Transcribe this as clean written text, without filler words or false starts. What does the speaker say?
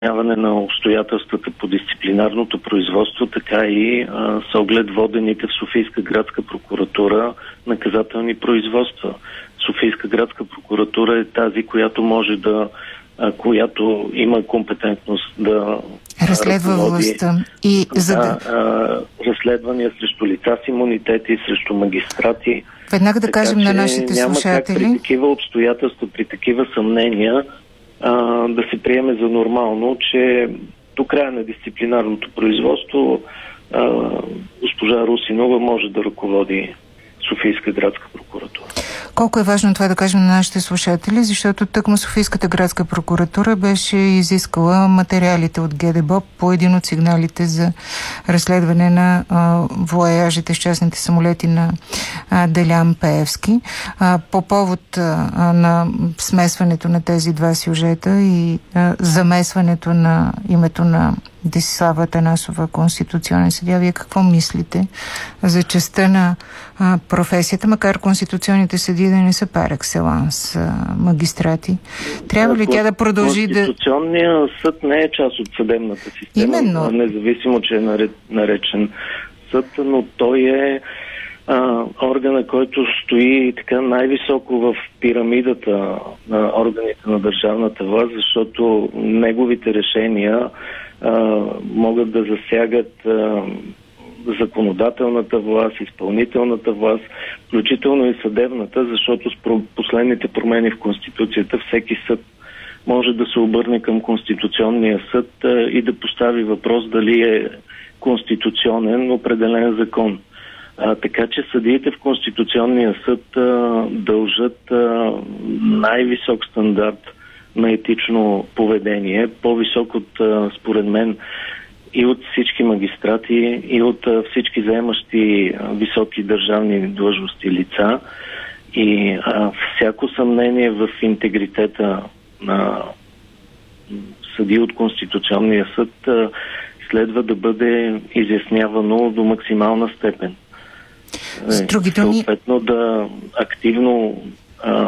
изясняване на обстоятелствата по дисциплинарното производство, така и с оглед водените в Софийска градска прокуратура наказателни производства. Софийска градска прокуратура е тази, която може която има компетентност да разследва властта и разследвания срещу лица с имунитети, срещу магистрати. Веднага да кажем на нашите слушатели. Няма как при такива обстоятелства, при такива съмнения да се приеме за нормално, че до края на дисциплинарното производство госпожа Русинова може да ръководи Софийска градска прокуратура. Колко е важно това да кажем на нашите слушатели, защото тъкмо Софийската градска прокуратура беше изискала материалите от ГДБОП по един от сигналите за разследване на вояжите с частните самолети на Делян Пеевски. По повод на смесването на тези два сюжета и замесването на името на Десислава Атанасова, конституционен съдия, вие какво мислите за частта на професията, макар конституционните съдии да не са пар екселанс магистрати? Трябва ли тя да продължи да... Конституционният съд не е част от съдебната система. Именно. Независимо, че е наречен съд, но той е органа, който стои така най-високо в пирамидата на органите на държавната власт, защото неговите решения могат да засягат законодателната власт, изпълнителната власт, включително и съдебната, защото с последните промени в Конституцията всеки съд може да се обърне към Конституционния съд и да постави въпрос дали е конституционен определен закон. Така че съдиите в Конституционния съд дължат най-висок стандарт на етично поведение, по-висок от, според мен, и от всички магистрати, и от всички заемащи високи държавни длъжности лица. И всяко съмнение в интегритета на съдии от Конституционния съд следва да бъде изяснявано до максимална степен. С други думи... Съответно да активно